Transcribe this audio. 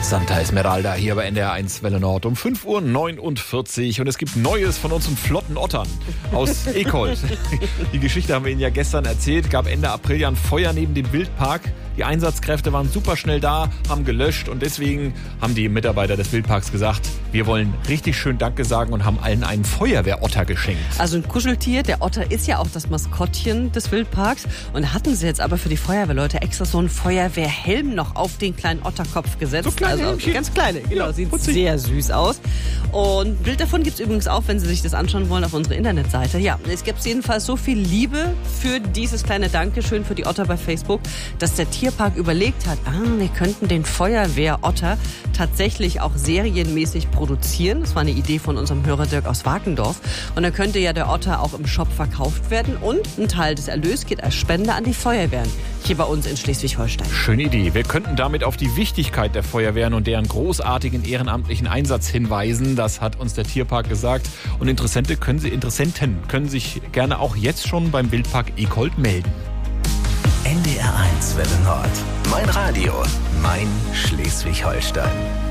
Santa Esmeralda hier bei NDR1 Welle Nord um 5:49 Uhr und es gibt Neues von unseren flotten Ottern aus Ekold. Die Geschichte haben wir Ihnen ja gestern erzählt, gab Ende April ja ein Feuer neben dem Wildpark. Die Einsatzkräfte waren super schnell da, haben gelöscht und deswegen haben die Mitarbeiter des Wildparks gesagt, wir wollen richtig schön Danke sagen und haben allen einen Feuerwehrotter geschenkt. Also ein Kuscheltier, der Otter ist ja auch das Maskottchen des Wildparks und hatten sie jetzt aber für die Feuerwehrleute extra so einen Feuerwehrhelm noch auf den kleinen Otterkopf gesetzt. So kleine Helmchen. Ganz kleine, genau, Ja, sieht putzig. sehr süß aus. Und ein Bild davon gibt es übrigens auch, wenn Sie sich das anschauen wollen, auf unserer Internetseite. Ja, es gibt jedenfalls so viel Liebe für dieses kleine Dankeschön für die Otter bei Facebook, dass der Tierpark überlegt hat, wir könnten den Feuerwehrotter tatsächlich auch serienmäßig produzieren. Das war eine Idee von unserem Hörer Dirk aus Wakendorf. Und dann könnte ja der Otter auch im Shop verkauft werden und ein Teil des Erlös geht als Spende an die Feuerwehren hier bei uns in Schleswig-Holstein. Schöne Idee. Wir könnten damit auf die Wichtigkeit der Feuerwehren und deren großartigen ehrenamtlichen Einsatz hinweisen. Das hat uns der Tierpark gesagt. Und Interessenten können sich gerne auch jetzt schon beim Wildpark Ekold melden. NDR1 Welle Nord. Mein Radio, mein Schleswig-Holstein.